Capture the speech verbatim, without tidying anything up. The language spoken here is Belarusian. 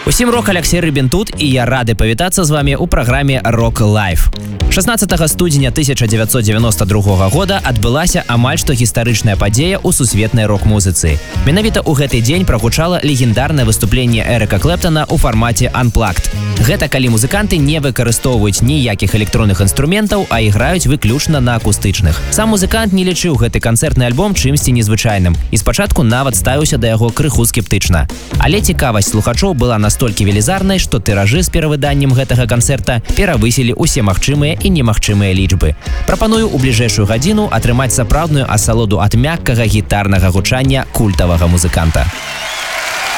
Усім рок, Алексей Рыбин тут, і я рады павітацца з вами ў праграме Rock Life. шаснаццатага студзеня тысяча дзевяцьсот дзевяноста другога года адбылася амаль што гістарычная падзея ў сусветнай рок-музыцы. Менавіта ў гэты дзень прагучала легендарнае выступленне Эрыка Клэптана ў фармаце Unplugged. Гэта калі музыканты не выкарыстоўваюць ніякіх электронных інструментаў, а іграюць выключна на акустычных. Сам музыкант не лічыў гэты канцэртны альбом чымсьці незвычайным і спачатку нават ставіўся да яго крыху скептычна. Але цікавасць слухачоў была настолькі велізарнай, што тыражы з перавыданнем гэтага канцэрта перавысілі ўсе магчымыя і немагчымыя лічбы. Прапаную ў бліжэйшую гадзіну атрымаць сапраўдную асалоду ад мяккага гітарнага гучання культавага музыканта.